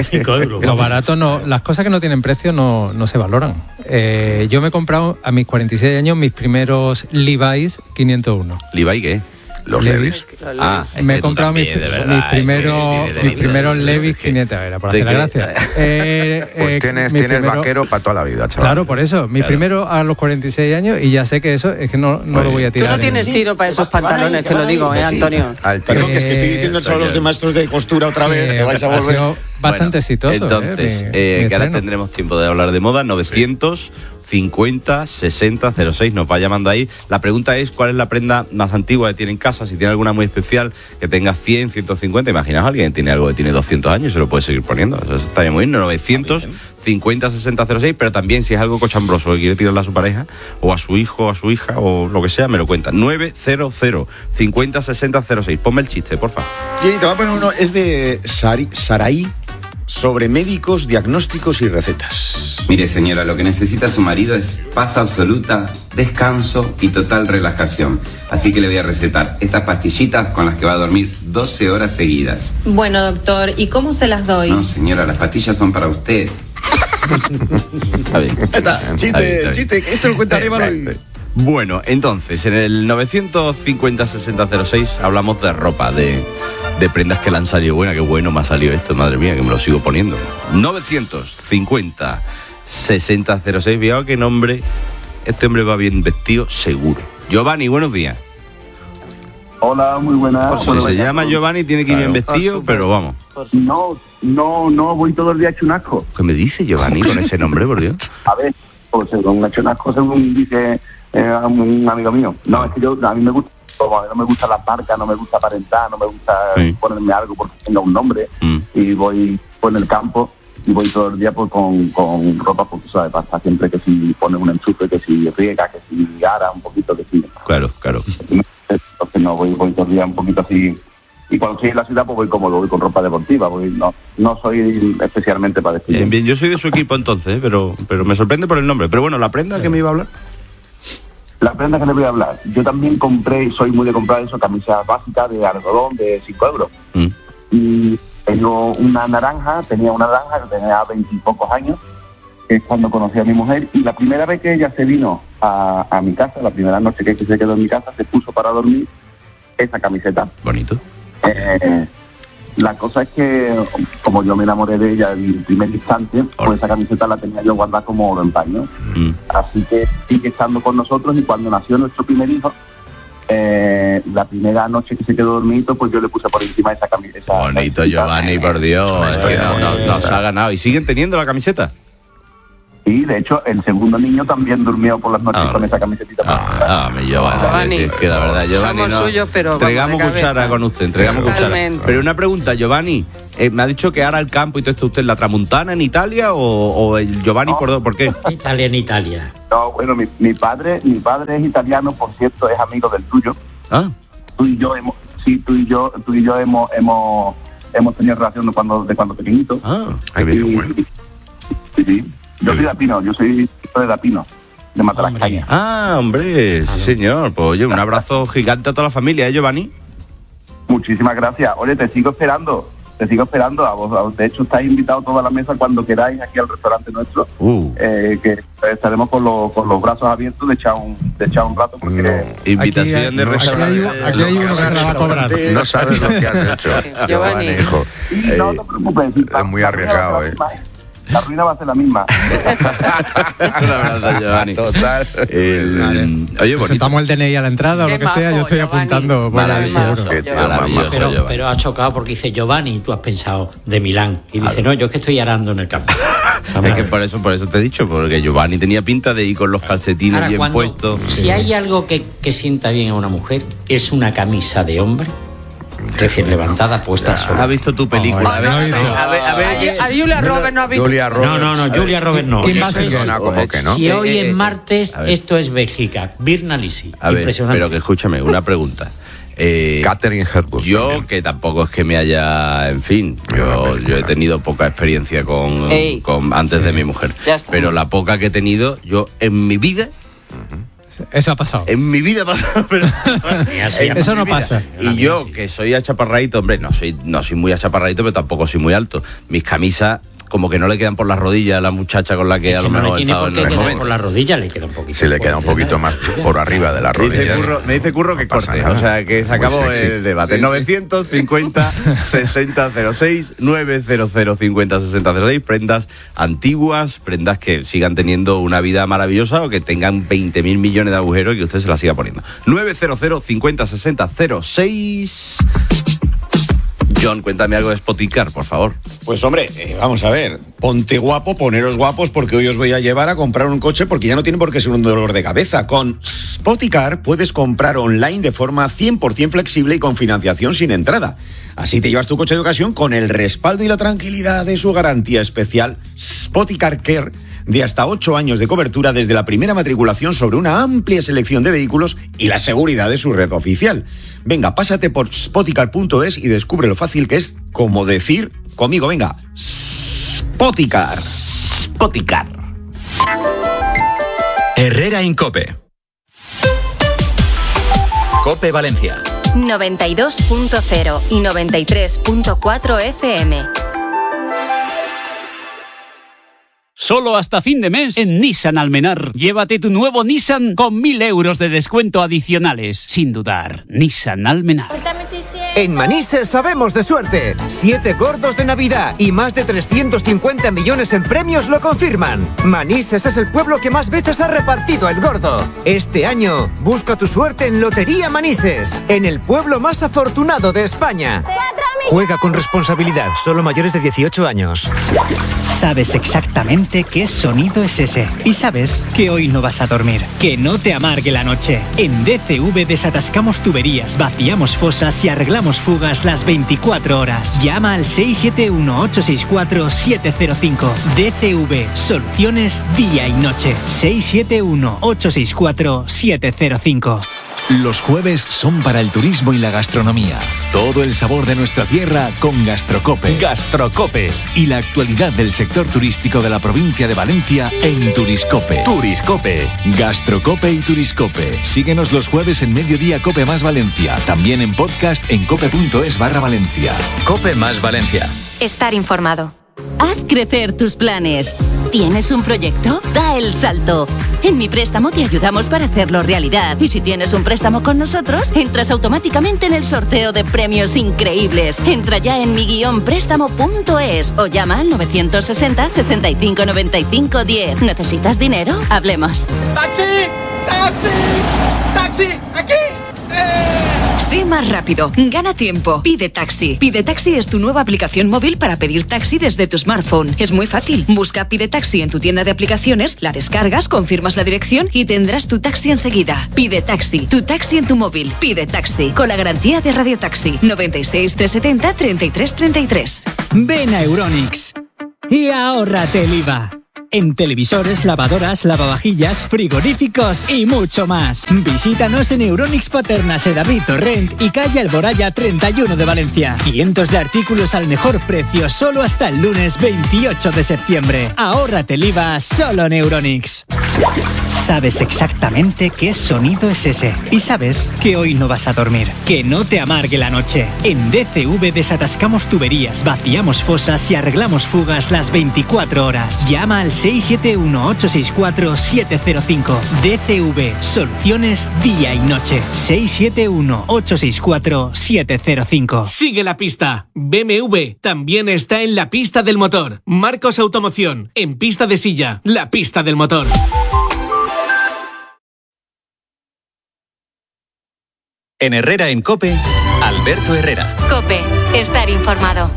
[SPEAKER 5] Lo barato no, las cosas que no tienen precio no, no se valoran. Eh, yo me he comprado a mis cuarenta y seis años mis primeros Levi's quinientos uno.
[SPEAKER 4] ¿Levi's qué?
[SPEAKER 3] Los Levi's.
[SPEAKER 4] Ah,
[SPEAKER 5] me he comprado mis, mis primeros mis primeros Levi's quinientos, era por hacer la gracia.
[SPEAKER 3] Eh, pues eh, tienes, tienes primero, vaquero para toda la vida, chaval.
[SPEAKER 5] Claro, por eso. Mi claro. primero a los cuarenta y seis años y ya sé que eso es que no, no pues, lo voy a tirar.
[SPEAKER 7] Tú no tienes tiro para esos pantalones, te lo digo, eh, Antonio.
[SPEAKER 2] Al Perdón, que es que estoy diciendo eso a los de maestros de costura otra vez, que vais a volver.
[SPEAKER 5] Bastante exitoso.
[SPEAKER 4] Entonces,
[SPEAKER 5] eh, mi,
[SPEAKER 4] eh,
[SPEAKER 5] mi
[SPEAKER 4] que ahora tendremos tiempo de hablar de moda. novecientos cincuenta sesenta cero seis nos va llamando ahí. La pregunta es, ¿cuál es la prenda más antigua que tiene en casa? Si tiene alguna muy especial, que tenga cien, ciento cincuenta. Imaginaos, alguien tiene algo que tiene doscientos años y se lo puede seguir poniendo. Eso estaría muy bien. novecientos cincuenta sesenta cero seis, pero también si es algo cochambroso que quiere tirarle a su pareja, o a su hijo, o a su hija, o lo que sea, me lo cuenta. novecientos cincuenta sesenta cero seis. Ponme el chiste, porfa.
[SPEAKER 2] Sí, te voy a poner uno. Es de Sari, Saraí. Sobre médicos, diagnósticos y recetas.
[SPEAKER 13] Mire, señora, lo que necesita su marido es paz absoluta, descanso y total relajación. Así que le voy a recetar estas pastillitas con las que va a dormir doce horas seguidas.
[SPEAKER 14] Bueno, doctor, ¿y cómo se las doy?
[SPEAKER 13] No, señora, las pastillas son para usted.
[SPEAKER 4] Está bien.
[SPEAKER 2] Está, chiste, está chiste. Esto lo cuenta Arévalo y...
[SPEAKER 4] Bueno, entonces, en el novecientos cincuenta sesenta cero seis hablamos de ropa, de, de prendas que le han salido buenas. Qué bueno me ha salido esto, madre mía, que me lo sigo poniendo. novecientos cincuenta sesenta cero seis, fíjate qué nombre. Este hombre va bien vestido, seguro. Giovanni, buenos días.
[SPEAKER 15] Hola, muy buenas.
[SPEAKER 4] Si se llama Giovanni, tiene que ir bien vestido, pero vamos.
[SPEAKER 15] No, no, no, voy todo el día hecho un asco.
[SPEAKER 4] ¿Qué me dice Giovanni con ese nombre, por Dios?
[SPEAKER 15] A ver, pues según hecho un asco, según dice... Eh, un amigo mío. No, es que yo, a mí me gusta, no me gusta la marca, no me gusta aparentar, no me gusta sí. ponerme algo porque tenga un nombre. Mm. Y voy por el campo y voy todo el día pues, con, con ropa, porque sabes, pasa siempre que si pones un enchufe, que si riega, que si gara un poquito, que si...
[SPEAKER 4] Claro, claro.
[SPEAKER 15] Entonces no, voy, voy todo el día un poquito así. Y cuando estoy en la ciudad, pues voy cómodo, voy con ropa deportiva, voy, no, no soy especialmente para decir.
[SPEAKER 4] Bien, bien, yo soy de su equipo entonces, pero, pero me sorprende por el nombre. Pero bueno, la prenda sí. que me iba a hablar...
[SPEAKER 15] La prenda que le voy a hablar. Yo también compré, soy muy de comprar eso, camisas básicas de algodón de cinco euros. Mm. Y tengo una naranja, tenía una naranja que tenía veintipocos años, que es cuando conocí a mi mujer. Y la primera vez que ella se vino a, a mi casa, la primera noche que se quedó en mi casa, se puso para dormir esa camiseta.
[SPEAKER 4] Bonito.
[SPEAKER 15] Eh, la cosa es que, como yo me enamoré de ella en el primer instante, pues esa camiseta la tenía yo guardada como oro en paño. Mm. Así que sigue estando con nosotros y cuando nació nuestro primer hijo, Eh, la primera noche que se quedó dormido, pues yo le puse por encima esa camiseta.
[SPEAKER 4] Bonito, Giovanni, por Dios. No, no, nos ha ganado. ¿Y siguen teniendo la camiseta?
[SPEAKER 15] Sí, de hecho, el segundo niño también durmió por las noches ah, con esa camiseta.
[SPEAKER 4] Ah, ah, mi Giovanni. Giovanni. Sí, es que la verdad, Giovanni, no.
[SPEAKER 7] Suyos, pero
[SPEAKER 4] entregamos cuchara con usted, entregamos cuchara. Pero una pregunta, Giovanni. Eh, me ha dicho que ahora el campo y todo esto, ¿usted en la Tramuntana en Italia o, o el Giovanni no. por, por qué?
[SPEAKER 6] Italia en Italia.
[SPEAKER 15] No, bueno, mi, mi padre, mi padre es italiano, por cierto, es amigo del tuyo.
[SPEAKER 4] Ah.
[SPEAKER 15] Tú y yo hemos, sí, tú y yo, tú y yo hemos, hemos, hemos tenido relación de cuando, de cuando pequeñito.
[SPEAKER 4] Ah, qué bien, bueno.
[SPEAKER 15] Sí, sí. Yo soy de Apino, yo soy hijo de Apino, de Matalascaña.
[SPEAKER 4] Ah, hombre, sí señor. Pues oye, un abrazo gigante a toda la familia, ¿eh, Giovanni?
[SPEAKER 15] Muchísimas gracias. Oye, te sigo esperando. Te sigo esperando, a vos, de hecho estáis invitados toda la mesa cuando queráis aquí al restaurante nuestro,
[SPEAKER 4] uh.
[SPEAKER 15] eh, que estaremos con, lo, con los brazos abiertos de echar un, de echar un rato. Porque
[SPEAKER 4] no. Invitación
[SPEAKER 3] aquí,
[SPEAKER 4] de
[SPEAKER 3] no,
[SPEAKER 4] restaurante.
[SPEAKER 3] Aquí hay, aquí hay uno que se la va a cobrar. No sabes lo que has hecho, Giovanni, hijo.
[SPEAKER 15] Sí, no te preocupes.
[SPEAKER 3] Es muy arriesgado, eh.
[SPEAKER 15] La ruina va a ser la misma.
[SPEAKER 4] Un abrazo, Giovanni.
[SPEAKER 3] Total.
[SPEAKER 4] El,
[SPEAKER 3] vale. Oye,
[SPEAKER 5] presentamos el D N I a la entrada o lo que
[SPEAKER 7] majo,
[SPEAKER 5] sea, yo estoy
[SPEAKER 7] Giovanni.
[SPEAKER 5] apuntando.
[SPEAKER 4] Maravilloso,
[SPEAKER 6] maravilloso, pero, pero ha chocado porque dice Giovanni y tú has pensado de Milán. Y dice, no, yo es que estoy arando en el campo.
[SPEAKER 4] Es que por eso, por eso te he dicho, porque Giovanni tenía pinta de ir con los calcetines Ahora, bien
[SPEAKER 6] cuando,
[SPEAKER 4] puestos.
[SPEAKER 6] Si sí. hay algo que, que sienta bien a una mujer, es una camisa de hombre recién levantada, puesta sola.
[SPEAKER 4] ¿Has visto tu película?
[SPEAKER 7] A ver, a ver, a ver. A Julia Roberts no ha visto.
[SPEAKER 6] Julia Roberts. No, no, no, Julia Roberts no.
[SPEAKER 5] ¿Quién más es?
[SPEAKER 3] Como que no.
[SPEAKER 6] Si hoy es martes, esto es Bélgica. Birna Lisi.
[SPEAKER 4] A ver, pero que escúchame, una pregunta.
[SPEAKER 3] Eh, Catherine Hepburn.
[SPEAKER 4] Yo, también. Que tampoco es que me haya, en fin, yo, yo he tenido poca experiencia con, con antes de mi mujer. Pero la poca que he tenido, yo en mi vida.
[SPEAKER 5] Uh-huh. Eso ha pasado.
[SPEAKER 4] En mi vida ha pasado, pero
[SPEAKER 5] eso no vida. Pasa.
[SPEAKER 4] Y yo, que soy achaparradito, hombre, no soy, no soy muy achaparradito, pero tampoco soy muy alto. Mis camisas como que no le quedan por las rodillas a la muchacha con la que
[SPEAKER 6] es
[SPEAKER 4] a lo
[SPEAKER 6] que no
[SPEAKER 4] mejor
[SPEAKER 6] le tiene por qué
[SPEAKER 4] en el
[SPEAKER 6] quedar por las rodillas, le queda un poquito.
[SPEAKER 3] Sí, le queda un poquito más por arriba de la rodilla.
[SPEAKER 4] Me dice Curro, me dice Curro que no corte, o sea, que se acabó el debate. Sí, novecientos cincuenta sesenta cero seis novecientos cincuenta sesenta cero seis, prendas antiguas, prendas que sigan teniendo una vida maravillosa o que tengan veinte mil millones de agujeros y que usted se las siga poniendo. novecientos cincuenta sesenta cero seis. John, cuéntame algo de Spoticar, por favor.
[SPEAKER 2] Pues hombre, eh, vamos a ver, ponte guapo, poneros guapos porque hoy os voy a llevar a comprar un coche porque ya no tiene por qué ser un dolor de cabeza. Con Spoticar puedes comprar online de forma cien por ciento flexible y con financiación sin entrada. Así te llevas tu coche de ocasión con el respaldo y la tranquilidad de su garantía especial Spoticar Care, de hasta ocho años de cobertura desde la primera matriculación sobre una amplia selección de vehículos y la seguridad de su red oficial. Venga, pásate por spoticar punto es y descubre lo fácil que es como decir conmigo, venga, Spoticar.
[SPEAKER 4] Spoticar.
[SPEAKER 16] Herrera Incope. Cope Valencia.
[SPEAKER 17] noventa y dos punto cero y noventa y tres punto cuatro F M.
[SPEAKER 18] Solo hasta fin de mes en Nissan Almenar. Llévate tu nuevo Nissan con mil euros de descuento adicionales. Sin dudar, Nissan Almenar.
[SPEAKER 19] En Manises sabemos de suerte. Siete gordos de Navidad y más de trescientos cincuenta millones en premios lo confirman. Manises es el pueblo que más veces ha repartido el gordo. Este año, busca tu suerte en Lotería Manises, en el pueblo más afortunado de España. Juega con responsabilidad, solo mayores de dieciocho años.
[SPEAKER 20] Sabes exactamente qué sonido es ese. Y sabes que hoy no vas a dormir. Que no te amargue la noche. En D C V desatascamos tuberías, vaciamos fosas y arreglamos fugas las veinticuatro horas. Llama al seis siete uno, ocho seis cuatro, siete cero cinco. D C V, soluciones día y noche. seis siete uno, ocho seis cuatro, siete cero cinco.
[SPEAKER 21] Los jueves son para el turismo y la gastronomía. Todo el sabor de nuestra tierra con Gastrocope.
[SPEAKER 18] Gastrocope.
[SPEAKER 21] Y la actualidad del sector turístico de la provincia de Valencia en Turiscope.
[SPEAKER 18] Turiscope.
[SPEAKER 21] Gastrocope y Turiscope. Síguenos los jueves en Mediodía Cope Más Valencia. También en podcast en cope.es barra Valencia.
[SPEAKER 16] Cope Más Valencia.
[SPEAKER 17] Estar informado.
[SPEAKER 22] Haz crecer tus planes. ¿Tienes un proyecto? Da el salto. En Mi Préstamo te ayudamos para hacerlo realidad. Y si tienes un préstamo con nosotros, entras automáticamente en el sorteo de premios increíbles. Entra ya en mi guión préstamo punto es o llama al novecientos sesenta, sesenta y cinco, noventa y cinco, diez. ¿Necesitas dinero? Hablemos.
[SPEAKER 23] ¡Taxi! ¡Taxi! ¡Taxi! ¡Aquí! Eh,
[SPEAKER 1] Sé más rápido, gana tiempo, pide taxi. Pide Taxi es tu nueva aplicación móvil para pedir taxi desde tu smartphone. Es muy fácil. Busca Pide Taxi en tu tienda de aplicaciones, la descargas, confirmas la dirección y tendrás tu taxi enseguida. Pide Taxi, tu taxi en tu móvil. Pide Taxi, con la garantía de Radio Taxi. noventa y seis, trescientos setenta, treinta y tres treinta y tres.
[SPEAKER 20] Ven a Euronics y ahórrate el I V A. En televisores, lavadoras, lavavajillas, frigoríficos y mucho más. Visítanos en Euronics Paterna, Sedaví, Torrent y calle Alboraya treinta y uno de Valencia. Cientos de artículos al mejor precio solo hasta el lunes veintiocho de septiembre. Ahórrate el I V A solo en Euronics. Sabes exactamente qué sonido es ese y sabes que hoy no vas a dormir. Que no te amargue la noche. En D C V desatascamos tuberías, vaciamos fosas y arreglamos fugas las veinticuatro horas. Llama al seis siete uno, ocho seis cuatro, siete cero cinco. D C V, soluciones día y noche. seis siete uno, ocho seis cuatro, siete cero cinco.
[SPEAKER 8] Sigue la pista. B M W también está en la pista del motor. Marcos Automoción, en pista de silla, la pista del motor.
[SPEAKER 16] En Herrera en COPE, Alberto Herrera.
[SPEAKER 17] COPE, estar informado.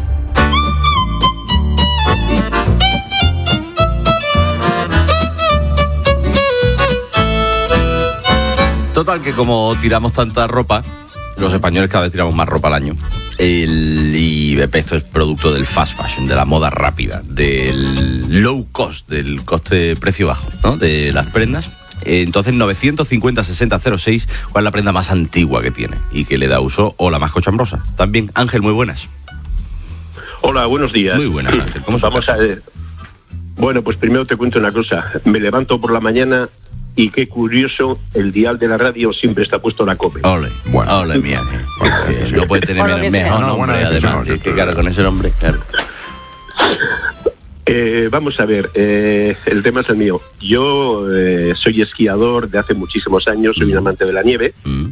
[SPEAKER 4] Total, que como tiramos tanta ropa, los españoles cada vez tiramos más ropa al año. El, y esto es producto del fast fashion, de la moda rápida, del low cost, del coste precio bajo, ¿no? De las prendas. Entonces, novecientos cincuenta, sesenta, cero seis, ¿cuál es la prenda más antigua que tiene y que le da uso o la más cochambrosa? También, Ángel, muy buenas.
[SPEAKER 23] Hola, buenos días.
[SPEAKER 4] Muy buenas, Ángel. ¿Cómo
[SPEAKER 23] Vamos a ver. Bueno, pues primero te cuento una cosa. Me levanto por la mañana y qué curioso, el dial de la radio siempre está puesto la COPE.
[SPEAKER 4] Ole, bueno, ole, mía. No puede tener mejor, mejor nombre, bueno, además. Es que claro, con ese nombre, claro.
[SPEAKER 23] Eh, vamos a ver, eh, el tema es el mío. Yo eh, soy esquiador de hace muchísimos años, soy mm. un amante de la nieve, mm.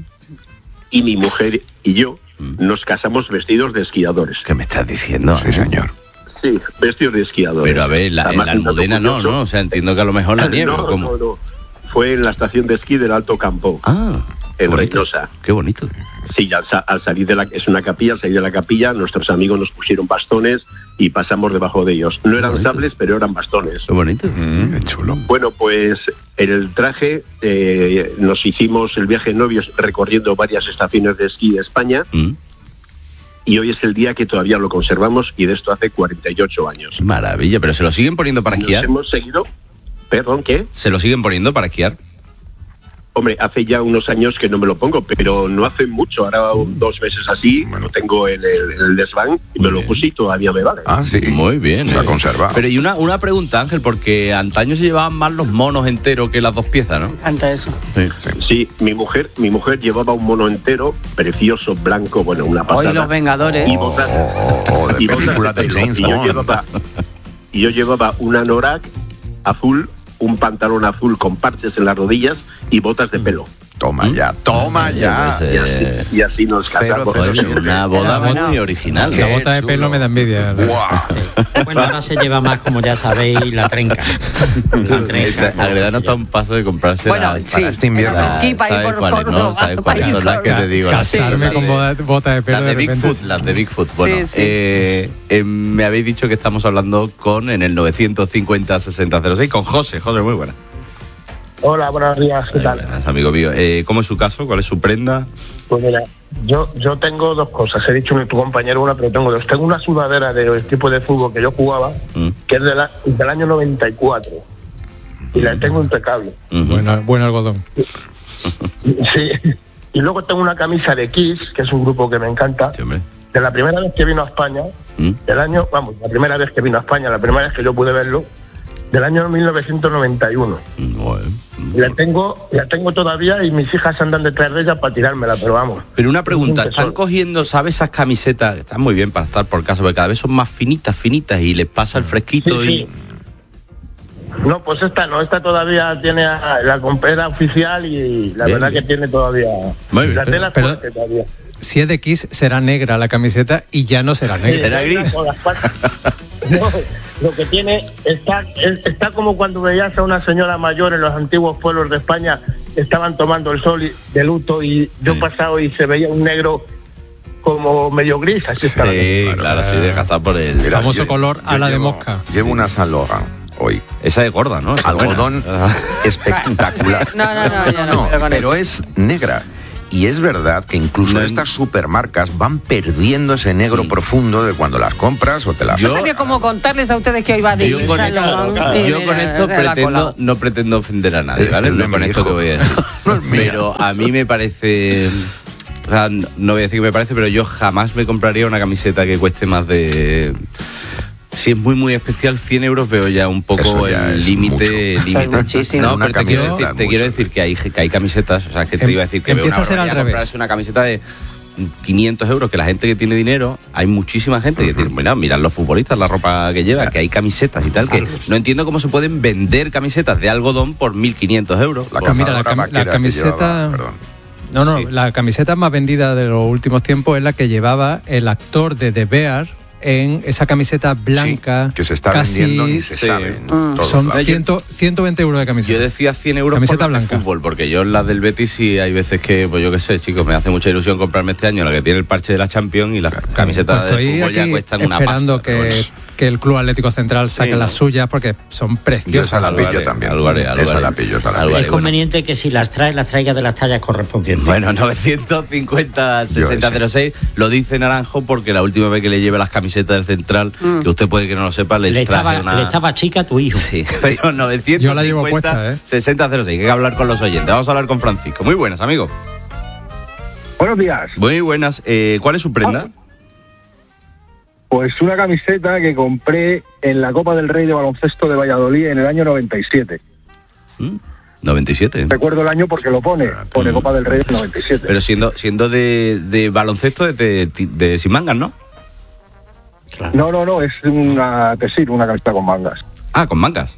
[SPEAKER 23] y mi mujer y yo mm. nos casamos vestidos de esquiadores.
[SPEAKER 4] ¿Qué me estás diciendo?
[SPEAKER 3] Sí, señor.
[SPEAKER 23] Sí, vestidos de esquiadores.
[SPEAKER 4] Pero a ver, la, en la Almudena no, ¿no? O sea, entiendo que a lo mejor la nieve.
[SPEAKER 23] No,
[SPEAKER 4] ¿cómo?
[SPEAKER 23] no, no. Fue en la estación de esquí del Alto Campo.
[SPEAKER 4] Ah,
[SPEAKER 23] en Reynosa.
[SPEAKER 4] Qué bonito.
[SPEAKER 23] Sí, al, al salir de la... Es una capilla, al salir de la capilla, nuestros amigos nos pusieron bastones y pasamos debajo de ellos. No eran sables, pero eran bastones.
[SPEAKER 4] Qué bonito. Mm, qué chulo.
[SPEAKER 23] Bueno, pues en el traje eh, nos hicimos el viaje en novios recorriendo varias estaciones de esquí de España. Mm. Y hoy es el día que todavía lo conservamos y de esto hace cuarenta y ocho años.
[SPEAKER 4] Maravilla, pero ¿se lo siguen poniendo para esquiar?
[SPEAKER 23] Nos hemos seguido... Perdón, ¿qué?
[SPEAKER 4] ¿Se lo siguen poniendo para esquiar?
[SPEAKER 23] Hombre, hace ya unos años que no me lo pongo, pero no hace mucho. Ahora dos veces así, me lo tengo en el, en el desván y me lo puse y todavía me vale.
[SPEAKER 4] Ah, sí. Muy bien.
[SPEAKER 3] Se ha conservado.
[SPEAKER 4] Pero y una, una pregunta, Ángel, porque antaño se llevaban más los monos enteros que las dos piezas, ¿no?
[SPEAKER 7] Ante eso.
[SPEAKER 23] Sí, sí. sí, mi mujer mi mujer llevaba un mono entero, precioso, blanco, bueno, una pasada.
[SPEAKER 7] Hoy los Vengadores.
[SPEAKER 23] Y botas,
[SPEAKER 3] oh, oh, oh, de
[SPEAKER 23] y
[SPEAKER 3] película de James Bond.
[SPEAKER 23] Y yo llevaba, y yo llevaba una anorak azul, un pantalón azul con parches en las rodillas y botas de pelo.
[SPEAKER 3] Toma ya, toma ya.
[SPEAKER 23] Y así, y así nos casamos.
[SPEAKER 4] Una boda muy original.
[SPEAKER 5] La bota de pelo me da envidia.
[SPEAKER 6] Wow. Bueno, ahora se lleva más, como ya sabéis, la trenca.
[SPEAKER 4] La trenca. Agredano está a un paso de comprarse
[SPEAKER 7] bueno,
[SPEAKER 4] la,
[SPEAKER 7] sí,
[SPEAKER 4] para este invierno.
[SPEAKER 7] ¿Sabes
[SPEAKER 4] cuáles, no? ¿Sabes cuáles son las que te digo?
[SPEAKER 5] Casarme con bota de pelo.
[SPEAKER 4] Las de Bigfoot, las de Bigfoot. Bueno, sí, sí. Eh, eh, me habéis dicho que estamos hablando con, en el novecientos cincuenta, sesenta, cero seis, con José. José, muy buena.
[SPEAKER 24] Hola, buenos días, ¿qué tal?
[SPEAKER 4] Buenas, amigo mío. Eh, ¿Cómo es su caso? ¿Cuál es su prenda?
[SPEAKER 24] Pues mira, yo yo tengo dos cosas. He dicho que tu compañero una, pero tengo dos. Tengo una sudadera del tipo de fútbol que yo jugaba, mm. que es de la, del año noventa y cuatro. Y la tengo impecable.
[SPEAKER 5] Uh-huh. Buen, buen algodón.
[SPEAKER 24] Sí. Y luego tengo una camisa de Kiss, que es un grupo que me encanta. Sí, de la primera vez que vino a España, ¿Mm? del año, vamos, la primera vez que vino a España, la primera vez que yo pude verlo, del año mil novecientos noventa y uno. Bueno, la tengo la tengo todavía y mis hijas andan detrás de ella para tirármela, pero vamos.
[SPEAKER 4] Pero una pregunta, ¿están cogiendo, sabes, esas camisetas que están muy bien para estar por casa, porque cada vez son más finitas, finitas y les pasa el fresquito? Sí, y sí.
[SPEAKER 24] No, pues esta no, esta todavía tiene a, la comprera oficial y la bien, verdad bien. que tiene todavía
[SPEAKER 5] muy bien,
[SPEAKER 24] la tela
[SPEAKER 5] pero,
[SPEAKER 24] fuerte todavía.
[SPEAKER 5] Si es de Kiss será negra la camiseta y ya no será negra.
[SPEAKER 24] Sí,
[SPEAKER 4] será gris.
[SPEAKER 24] No, lo que tiene está está como cuando veías a una señora mayor en los antiguos pueblos de España estaban tomando el sol de luto y yo sí. pasado y se veía un negro como medio gris, así estaba.
[SPEAKER 4] Sí, claro, claro, sí, desgastado por el...
[SPEAKER 5] El famoso yo, color a la de mosca.
[SPEAKER 3] Llevo una Saint Laurent hoy.
[SPEAKER 4] Esa es gorda, ¿no? Esa
[SPEAKER 3] algodón buena. Espectacular.
[SPEAKER 7] No, no, no, ya no.
[SPEAKER 3] no
[SPEAKER 7] pero
[SPEAKER 3] pero es negra. Y es verdad que incluso no, estas supermarcas van perdiendo ese negro sí. profundo de cuando las compras o te las...
[SPEAKER 7] Yo no sabía cómo contarles a ustedes que hoy va de
[SPEAKER 4] Yo con esto, claro, claro. Yo con esto pretendo, no pretendo ofender a nadie, ¿vale? No con esto que voy a decir. No es pero a mí me parece... O sea, no voy a decir que me parece, pero yo jamás me compraría una camiseta que cueste más de... Si es muy, muy especial, cien euros veo ya un poco el límite. límite. No, pero te, quiero decir, te quiero decir que hay, que hay camisetas, o sea, que te iba a decir que veo una barbaridad comprarse una camiseta de quinientos euros, que la gente que tiene dinero, hay muchísima gente que tiene, bueno, mirad los futbolistas, la ropa que lleva, que hay camisetas y tal, que no entiendo cómo se pueden vender camisetas de algodón por mil quinientos euros.
[SPEAKER 5] La, mira, la, cam la camiseta... Llevaba, no, no, sí. La camiseta más vendida de los últimos tiempos es la que llevaba el actor de The Bear, en esa camiseta blanca,
[SPEAKER 3] sí, que se está
[SPEAKER 5] casi,
[SPEAKER 3] vendiendo ni se sí. sabe.
[SPEAKER 5] Mm. Son cien, ciento veinte euros de camiseta.
[SPEAKER 4] Yo decía cien euros
[SPEAKER 5] camiseta
[SPEAKER 4] por
[SPEAKER 5] blanca.
[SPEAKER 4] De fútbol, porque yo en las del Betis sí hay veces que, pues yo qué sé, chicos, me hace mucha ilusión comprarme este año la que tiene el parche de la Champions y las camisetas
[SPEAKER 5] pues
[SPEAKER 4] de fútbol ya cuestan una pasta.
[SPEAKER 5] Esperando que, que el Club Atlético Central saque sí, ¿no? las suyas porque son preciosas.
[SPEAKER 3] Yo esa la pillo también. Alvaré, Alvaré. Esa la pillo, esa la pillo.
[SPEAKER 6] Es conveniente que si las traes, las traigas de las tallas correspondientes.
[SPEAKER 4] Bueno, novecientos cincuenta sesenta cero seis lo dice Naranjo porque la última vez que le lleve las camisetas del Central, mm. que usted puede que no lo sepa, le,
[SPEAKER 6] le,
[SPEAKER 4] traje
[SPEAKER 6] estaba,
[SPEAKER 4] una...
[SPEAKER 6] le estaba chica a tu hijo.
[SPEAKER 4] Sí, pero novecientos cincuenta
[SPEAKER 5] Yo la llevo puesta, ¿eh?
[SPEAKER 4] sesenta cero seis, hay que hablar con los oyentes. Vamos a hablar con Francisco. Muy buenas, amigo.
[SPEAKER 24] Buenos días.
[SPEAKER 4] Muy buenas. Eh, ¿Cuál es su prenda?
[SPEAKER 24] Ah. Pues una camiseta que compré en la Copa del Rey de baloncesto de Valladolid en el año noventa y siete.
[SPEAKER 4] ¿Mm? noventa y siete.
[SPEAKER 24] Recuerdo el año porque lo pone, pone mm. Copa del Rey del noventa y siete.
[SPEAKER 4] Pero siendo siendo de, de baloncesto de, de, de, de sin mangas, ¿no?
[SPEAKER 24] Claro. No, no, no, es una tesir, una camiseta con mangas.
[SPEAKER 4] Ah, con mangas.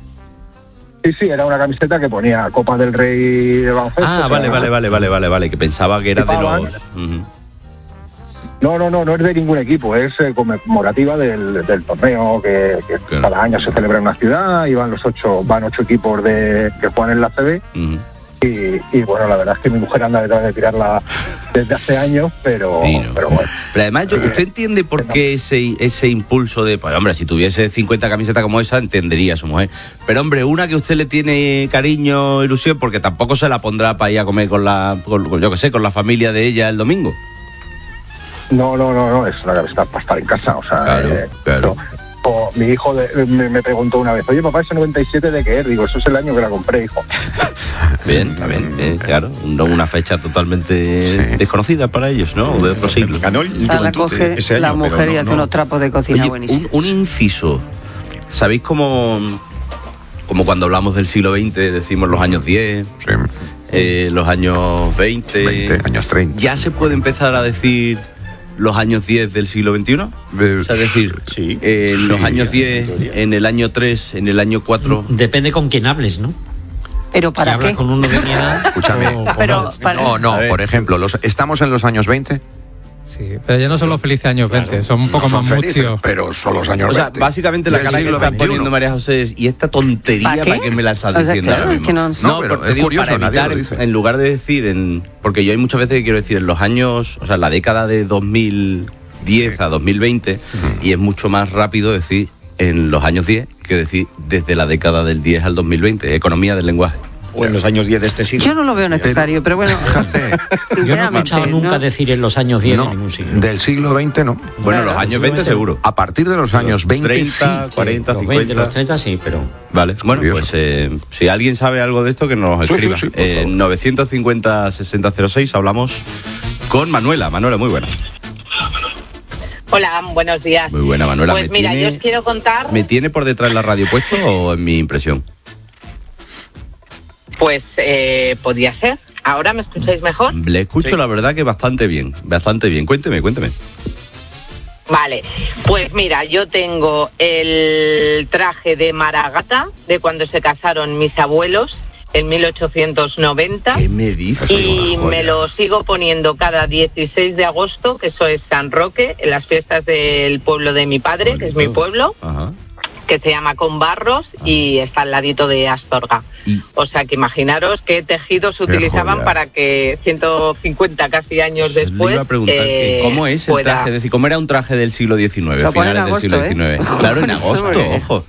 [SPEAKER 24] Sí, sí, era una camiseta que ponía Copa del Rey de baloncesto.
[SPEAKER 4] Ah, vale, vale, vale, vale, vale, vale, que pensaba que era de los... Uh-huh.
[SPEAKER 24] No, no, no, no es de ningún equipo, es eh, conmemorativa del, del torneo que, que claro. cada año se celebra en una ciudad y van los ocho, van ocho equipos de que juegan en la C B. Uh-huh. Y, y bueno, la verdad es que mi mujer anda detrás de tirarla desde hace años, pero, sí, no. pero bueno.
[SPEAKER 4] Pero además, yo, ¿usted entiende por qué ese, ese impulso de, pues hombre, si tuviese cincuenta camisetas como esa, entendería a su mujer? Pero hombre, una que usted le tiene cariño, ilusión, porque tampoco se la pondrá para ir a comer con la, con, yo qué sé, con la familia de ella el domingo.
[SPEAKER 24] No, no, no, no, es una camiseta para estar en casa, o sea...
[SPEAKER 4] Claro,
[SPEAKER 24] eh,
[SPEAKER 4] claro.
[SPEAKER 24] No. O mi hijo de, me, me preguntó una vez, oye papá, ¿ese noventa y siete de qué es? Digo, eso es el año que la compré, hijo.
[SPEAKER 4] Bien, está bien, bien, claro. Una fecha totalmente sí. desconocida para ellos, ¿no? O de otro siglo.
[SPEAKER 7] Ganó el, o sea, la coge año, la mujer no, y hace no. unos trapos de cocina
[SPEAKER 4] Oye,
[SPEAKER 7] buenísimos.
[SPEAKER 4] Un, un inciso. ¿Sabéis cómo, como cuando hablamos del siglo veinte decimos los años diez, sí. eh, los años veinte,
[SPEAKER 3] veinte, años treinta?
[SPEAKER 4] ¿Ya se puede empezar a decir los años diez del siglo veintiuno? O sea, es decir, sí, eh, en sí, los años diez, en el año tres, en el año cuatro...
[SPEAKER 6] Depende con quién hables, ¿no?
[SPEAKER 7] ¿Pero para
[SPEAKER 6] si
[SPEAKER 7] qué?
[SPEAKER 6] Con uno de mi edad,
[SPEAKER 3] escúchame.
[SPEAKER 6] O,
[SPEAKER 7] pero,
[SPEAKER 6] no,
[SPEAKER 7] para...
[SPEAKER 3] no, no, por ejemplo, los, ¿estamos en los años veinte?
[SPEAKER 5] Sí, pero ya no son los felices años veinte, claro. son un poco no más mucios.
[SPEAKER 3] Pero son los años
[SPEAKER 4] veinte. O sea,
[SPEAKER 3] veinte.
[SPEAKER 4] básicamente la cara que está poniendo María José es, ¿y esta tontería para qué, ¿para qué me la estás diciendo o sea, claro, ahora mismo? Es que no, no, no, pero es digo, curioso, para evitar, en lugar de decir, en, porque yo hay muchas veces que quiero decir en los años, o sea, la década de dos mil diez sí. a dos mil veinte, uh-huh. y es mucho más rápido decir en los años diez que decir desde la década del diez al dos mil veinte, economía del lenguaje.
[SPEAKER 2] O en los años diez de este siglo.
[SPEAKER 7] Yo no lo veo necesario, pero, pero bueno.
[SPEAKER 6] Yo no he escuchado nunca ¿no? decir en los años diez no, de ningún siglo.
[SPEAKER 3] Del siglo veinte no.
[SPEAKER 4] Bueno, los años veinte seguro.
[SPEAKER 3] A partir de los años veinte,
[SPEAKER 4] treinta,
[SPEAKER 3] sí.
[SPEAKER 4] cuarenta,
[SPEAKER 6] los
[SPEAKER 4] cincuenta.
[SPEAKER 6] veinte, los treinta sí, pero...
[SPEAKER 4] Vale, bueno, pues eh, si alguien sabe algo de esto, que nos sí, escriba. Sí, sí, eh, novecientos cincuenta sesenta cero seis hablamos con Manuela. Manuela, muy buena.
[SPEAKER 9] Hola, buenos días.
[SPEAKER 4] Muy buena, Manuela.
[SPEAKER 9] Pues
[SPEAKER 4] me
[SPEAKER 9] mira,
[SPEAKER 4] tiene,
[SPEAKER 9] yo os quiero contar...
[SPEAKER 4] ¿Me tiene por detrás la radio puesto o en mi impresión?
[SPEAKER 9] Pues eh, podría ser. ¿Ahora me escucháis mejor?
[SPEAKER 4] Le escucho, sí. La verdad que bastante bien, bastante bien. Cuénteme, cuénteme.
[SPEAKER 9] Vale, pues mira, yo tengo el traje de Maragata de cuando se casaron mis abuelos en mil ochocientos noventa.
[SPEAKER 4] ¿Qué me dices?
[SPEAKER 9] Y me lo sigo poniendo cada dieciséis de agosto, que eso es San Roque, en las fiestas del pueblo de mi padre, Bonito. Que es mi pueblo.
[SPEAKER 4] Ajá.
[SPEAKER 9] que se llama Con Barros y está al ladito de Astorga. O sea que imaginaros qué tejidos se utilizaban joya. Para que ciento cincuenta casi años después.
[SPEAKER 4] Le iba a preguntar eh, que cómo es el pueda... traje, es decir, cómo era un traje del siglo diecinueve, finales agosto, del siglo diecinueve. ¿Eh? Claro, en agosto, ojo.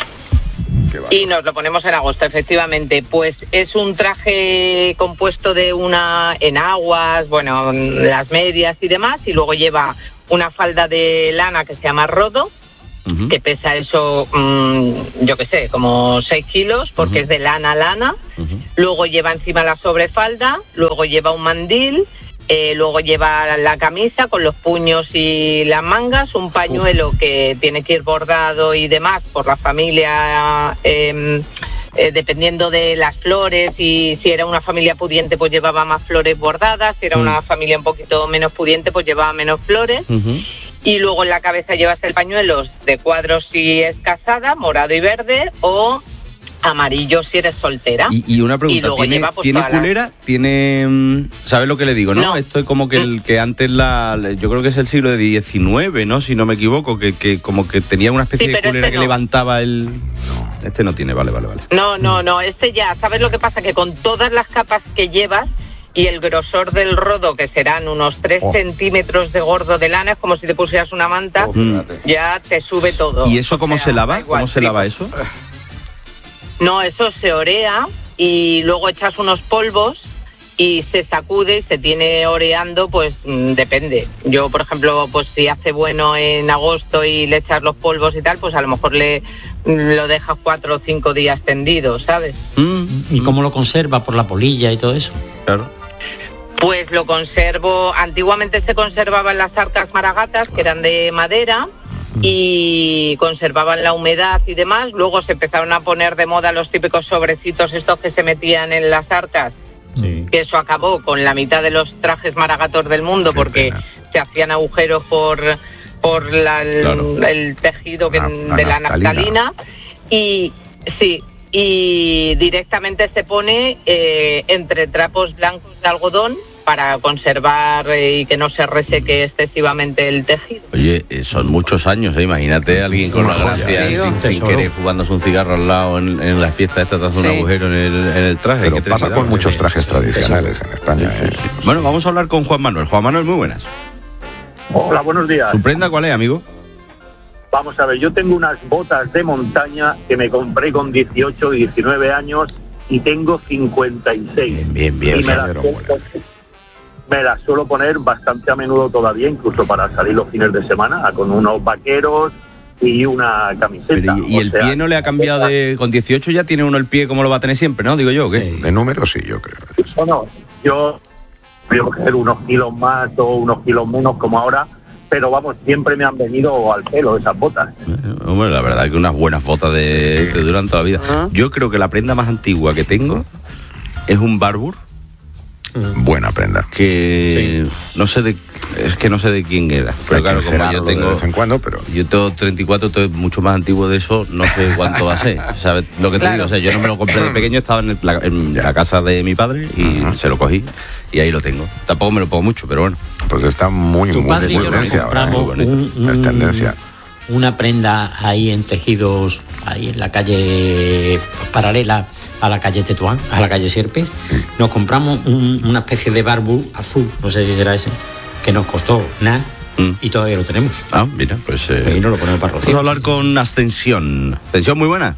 [SPEAKER 9] Y nos lo ponemos en agosto, efectivamente. Pues es un traje compuesto de una enaguas, bueno, las medias y demás, y luego lleva una falda de lana que se llama rodo, uh-huh. que pesa eso, mmm, yo qué sé, como seis kilos, porque uh-huh. es de lana a lana. Uh-huh. Luego lleva encima la sobrefalda, luego lleva un mandil, eh, luego lleva la camisa con los puños y las mangas, un pañuelo uh-huh. que tiene que ir bordado y demás por la familia, eh, eh, dependiendo de las flores, y si era una familia pudiente pues llevaba más flores bordadas, si era uh-huh. una familia un poquito menos pudiente pues llevaba menos flores. Uh-huh. Y luego en la cabeza llevas el pañuelo de cuadros si es casada, morado y verde, o amarillo si eres soltera.
[SPEAKER 4] Y, y una pregunta, y ¿tiene, lleva, pues, ¿tiene culera? La... ¿Tiene... ¿Sabes lo que le digo, no? no. Esto es como que el que antes la... Yo creo que es el siglo diecinueve, ¿no? Si no me equivoco, que, que como que tenía una especie sí, de culera este que no. levantaba el... No, este no tiene, vale, vale, vale.
[SPEAKER 9] No, no, no, este ya, ¿sabes lo que pasa? Que con todas las capas que llevas y el grosor del rodo, que serán unos tres oh. centímetros de gordo de lana, es como si te pusieras una manta, oh, ya te sube todo.
[SPEAKER 4] ¿Y eso cómo o sea, se lava? Igual, ¿Cómo se lava eso?
[SPEAKER 9] No, eso se orea y luego echas unos polvos y se sacude y se tiene oreando, pues mmm, depende. Yo, por ejemplo, pues si hace bueno en agosto y le echas los polvos y tal, pues a lo mejor le lo dejas cuatro o cinco días tendido, ¿sabes?
[SPEAKER 6] Mm, ¿Y cómo lo conserva? ¿Por la polilla y todo eso?
[SPEAKER 4] Claro.
[SPEAKER 9] Pues lo conservo, antiguamente se conservaban las arcas maragatas, que eran de madera, y conservaban la humedad y demás. Luego se empezaron a poner de moda los típicos sobrecitos estos que se metían en las arcas, sí. que eso acabó con la mitad de los trajes maragatos del mundo, porque se hacían agujeros por por la, el, claro. el tejido que, la, la de la naftalina. naftalina y sí y directamente se pone eh, entre trapos blancos de algodón para conservar eh, y que no se reseque excesivamente el tejido.
[SPEAKER 4] Oye, eh, son muchos años, ¿eh? Imagínate a alguien con la gracia sin, sin querer fumándose un cigarro al lado en, en la fiesta esta, te hace sí. un agujero en el, en el traje.
[SPEAKER 3] Pero pasa con da? muchos trajes tradicionales Eso. en España. Sí, sí, sí.
[SPEAKER 4] Bueno, vamos a hablar con Juan Manuel. Juan Manuel, muy buenas.
[SPEAKER 24] Hola, buenos días.
[SPEAKER 4] ¿Su prenda cuál es, amigo?
[SPEAKER 24] Vamos a ver, yo tengo unas botas de montaña que me compré con dieciocho, diecinueve años y tengo cincuenta y seis.
[SPEAKER 4] Bien, bien, bien.
[SPEAKER 24] Y me, las suelo, me las suelo poner bastante a menudo todavía, incluso para salir los fines de semana, con unos vaqueros y una camiseta.
[SPEAKER 4] Pero, ¿Y, y el sea, pie no le ha cambiado de...? Con dieciocho ya tiene uno el pie como lo va a tener siempre, ¿no? Digo yo, ¿o qué?
[SPEAKER 3] De número sí, yo creo.
[SPEAKER 24] No, no, yo voy a coger unos kilos más o unos kilos menos como ahora, pero vamos, siempre me han venido al pelo esas botas.
[SPEAKER 4] Bueno, la verdad es que unas buenas botas de, de duran toda la vida. Uh-huh. Yo creo que la prenda más antigua que tengo es un Barbour.
[SPEAKER 3] Uh-huh. Buena prenda.
[SPEAKER 4] Que sí. no sé de... Es que no sé de quién era. Pero claro, como yo tengo...
[SPEAKER 3] De vez en cuando, pero...
[SPEAKER 4] Yo tengo treinta y cuatro, entonces mucho más antiguo de eso, no sé cuánto va a ser. ¿Sabes lo que te claro. digo? O sea, yo no me lo compré de pequeño, estaba en, el, la, en la casa de mi padre y uh-huh. se lo cogí y ahí lo tengo. Tampoco me lo pongo mucho, pero bueno.
[SPEAKER 3] Pues está muy, muy, muy tendencia ahora. Muy bonito. Un, un, es tendencia.
[SPEAKER 6] Una prenda ahí en tejidos, ahí en la calle paralela a la calle Tetuán, a la calle Sierpes. Sí. Nos compramos un, una especie de Barbour azul, no sé si será ese, que nos costó nada mm. y todavía lo tenemos.
[SPEAKER 4] Ah, mira, pues... Eh,
[SPEAKER 6] y no lo ponemos para rociar.
[SPEAKER 4] Vamos a hablar con Ascensión. Ascensión, muy buena.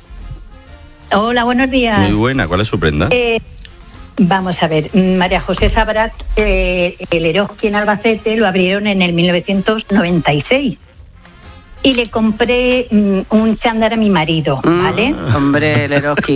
[SPEAKER 10] Hola, buenos días.
[SPEAKER 4] Muy buena, ¿cuál es su prenda?
[SPEAKER 10] Eh, vamos a ver, María José sabrá que eh, el Eroski en Albacete lo abrieron en el mil novecientos noventa y seis. Y le compré mm, un chándal a mi marido, ¿vale?
[SPEAKER 7] Mm, hombre, el Eroski.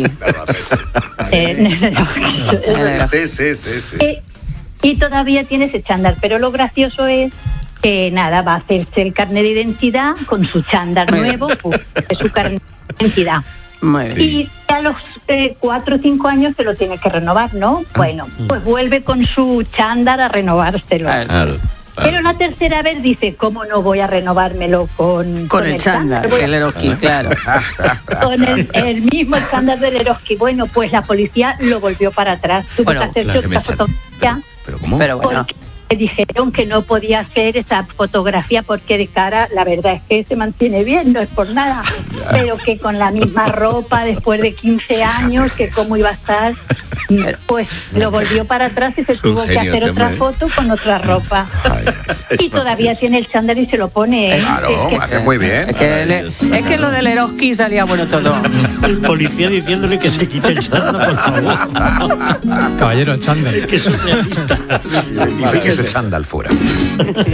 [SPEAKER 10] eh,
[SPEAKER 3] sí, sí, sí, sí.
[SPEAKER 10] Eh, y todavía tiene ese chándal, pero lo gracioso es que nada, va a hacerse el carnet de identidad con su chándal nuevo, pues, de su carnet de identidad.
[SPEAKER 7] Muy bien.
[SPEAKER 10] Y a los eh, cuatro o cinco años se lo tiene que renovar, ¿no? Bueno, pues vuelve con su chándal a renovárselo.
[SPEAKER 4] Claro, claro.
[SPEAKER 10] Pero la tercera vez dice, ¿cómo no voy a renovármelo con,
[SPEAKER 7] con, con el, el chándal? El Eroski, claro.
[SPEAKER 10] Con el, el mismo chándal del Eroski. Bueno, pues la policía lo volvió para atrás. Tuvo bueno, que hacerse claro, otra fotografía.
[SPEAKER 4] ¿Pero cómo?
[SPEAKER 7] Pero bueno.
[SPEAKER 10] le dijeron que no podía hacer esa fotografía porque de cara, la verdad es que se mantiene bien, no es por nada, pero que con la misma ropa después de quince años, que cómo iba a estar, pues lo volvió para atrás y se tuvo que hacer otra foto con otra ropa. Y todavía tiene el chándal y se lo pone.
[SPEAKER 3] Claro,
[SPEAKER 10] es que,
[SPEAKER 3] hace muy bien.
[SPEAKER 7] Es que, le, es que lo del Eroski salía bueno todo.
[SPEAKER 6] El policía diciéndole que se quite el chándal, por favor.
[SPEAKER 5] Caballero, el chándal.
[SPEAKER 6] Que es surrealista.
[SPEAKER 3] Y fíjese chándal fuera.